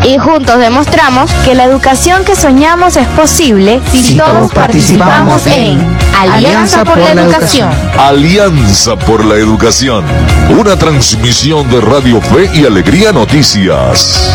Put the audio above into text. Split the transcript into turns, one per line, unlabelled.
Y juntos demostramos que la educación que soñamos es posible si todos participamos en Alianza por la Educación.
Alianza por la Educación. Una transmisión de Radio Fe y Alegría Noticias.